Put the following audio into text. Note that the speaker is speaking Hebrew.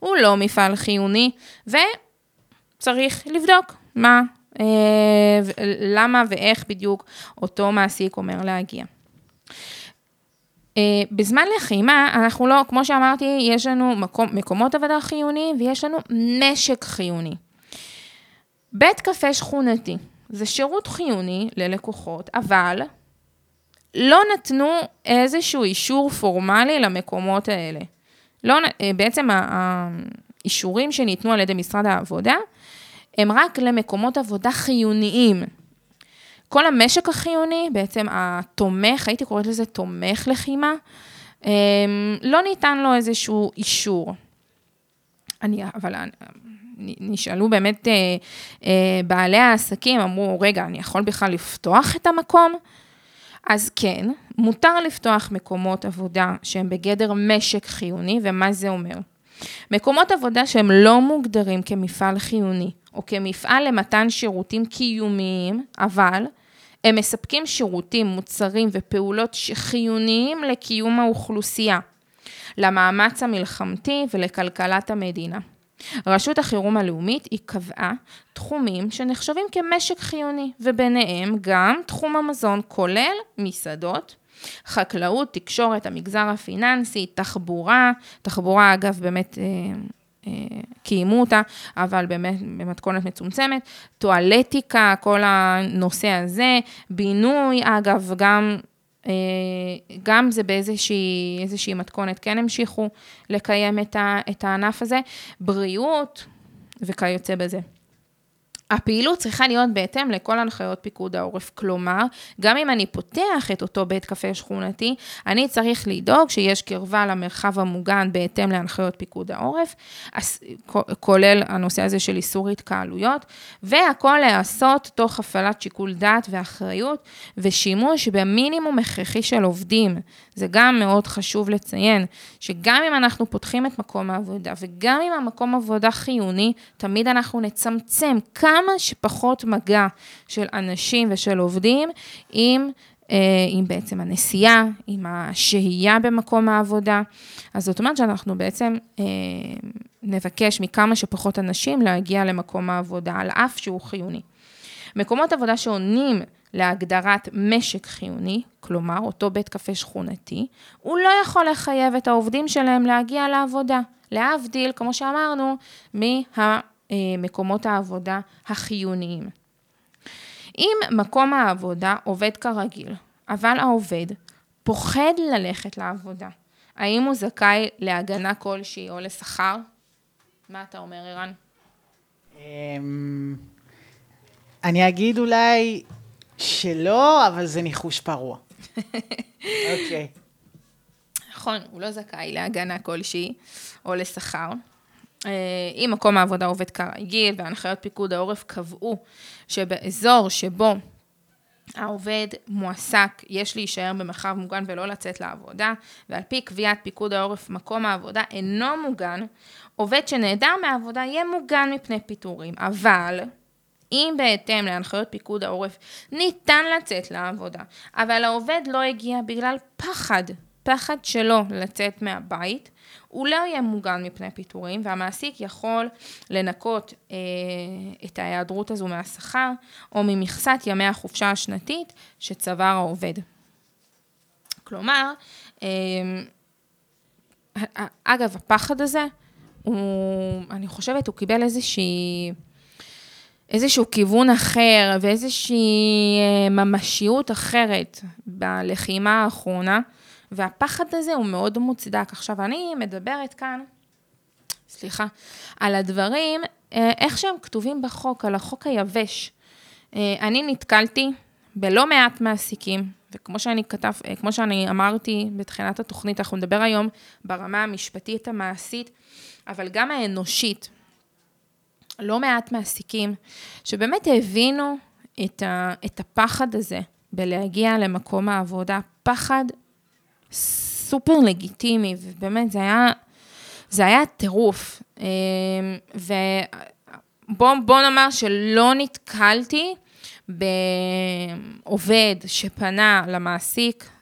הוא לא מפעל חיוני, וצריך לבדוק למה ואיך בדיוק אותו מעסיק אומר להגיע. בזמן לחימה, אנחנו לא, כמו שאמרתי, יש לנו מקומות עבודה חיוני, ויש לנו נשק חיוני. בית קפה שכונתי, זה שירות חיוני ללקוחות, אבל לא נתנו איזשהו אישור פורמלי למקומות האלה. בעצם האישורים שניתנו על ידי משרד העבודה, הם רק למקומות עבודה חיוניים. כל המשק החיוני, בעצם התומך, הייתי קוראת לזה תומך לחימה, לא ניתן לו איזשהו אישור. אבל נשאלו באמת בעלי העסקים, אמרו, רגע, אני יכול בכלל לפתוח את המקום? אז כן, מותר לפתוח מקומות עבודה שהם בגדר משק חיוני, ומה זה אומר? מקומות עבודה שהם לא מוגדרים כמפעל חיוני, או כמפעל למתן שירותים קיומיים, אבל הם מספקים שירותים, מוצרים ופעולות חיוניים לקיום האוכלוסייה, למאמץ המלחמתי ולכלכלת המדינה. רשות החירום הלאומית היא קבעה תחומים שנחשבים כמשק חיוני, וביניהם גם תחום המזון, כולל מסעדות, חקלאות, תקשורת, המגזר הפיננסי, תחבורה אגב באמת קיימו אותה, אבל באמת במתכונת מצומצמת, טואלטיקה, כל הנושא הזה, בינוי, אגב גם זה באיזושהי מתכונת כן המשיכו לקיים את הענף הזה, בריאות וכיוצא בזה. הפעילות צריכה להיות בהתאם לכל הנחיות פיקוד העורף, כלומר, גם אם אני פותח את אותו בית קפה שכונתי, אני צריך לדאוג שיש קרבה למרחב המוגן בהתאם להנחיות פיקוד העורף, כולל הנושא הזה של איסור התקהלויות, והכל לעשות תוך הפעלת שיקול דעת ואחריות, ושימוש במינימום הכרחי של עובדים. זה גם מאוד חשוב לציין, שגם אם אנחנו פותחים את מקום העבודה, וגם אם המקום עבודה חיוני, תמיד אנחנו נצמצם כמה שפחות מגע של אנשים ושל עובדים, עם בעצם הנסיעה, עם השהייה במקום העבודה. אז זאת אומרת שאנחנו בעצם נבקש מכמה שפחות אנשים להגיע למקום העבודה, על אף שהוא חיוני. מקומות עבודה שעונים להגדרת משק חיוני, כלומר אותו בית קפה שכונתי, הוא לא יכול לחייב את העובדים שלהם להגיע לעבודה, להבדיל, כמו שאמרנו, מקומות העבודה החיוניים. אם מקום העבודה עובד כרגיל, אבל העובד פוחד ללכת לעבודה, האם הוא זכאי להגנה כלשהי או לשכר? מה אתה אומר, ערן? אני אגיד אולי שלא, אבל זה ניחוש פרוע. אוקיי. נכון, הוא לא זכאי להגנה כלשהי או לשכר. אם מקום העבודה עובד כרגיל, והנחיות פיקוד העורף קבעו שבאזור שבו העובד מועסק, יש להישאר במרחב מוגן ולא לצאת לעבודה, ועל פי קביעת פיקוד העורף מקום העבודה אינו מוגן, עובד שנעדר מהעבודה יהיה מוגן מפני פיטורים, אבל אם בהתאם להנחיות פיקוד העורף ניתן לצאת לעבודה, אבל העובד לא הגיע בגלל פחד שלו לצאת מהבית, הוא לא יהיה מוגן מפני פיטורים, והמעסיק יכול לנקות את ההיעדרות הזו מהשכר, או ממכסת ימי החופשה השנתית שצבר העובד. כלומר, אגב, הפחד הזה, אני חושבת, הוא קיבל איזשהו כיוון אחר, ואיזושהי ממשיות אחרת בלחימה האחרונה, והפחד הזה הוא מאוד מוצדק. עכשיו, אני מדברת כאן, על הדברים, איך שהם כתובים בחוק, על החוק היבש. אני נתקלתי בלא מעט מעסיקים, וכמו שאני אמרתי בתחילת התוכנית, אנחנו נדבר היום ברמה המשפטית המעשית, אבל גם האנושית, לא מעט מעסיקים, שבאמת הבינו את הפחד הזה, בלהגיע למקום העבודה, פחד סופר לגיטימי, ובאמת זה היה טירוף, ובוא נאמר שלא נתקלתי בעובד שפנה למעסיק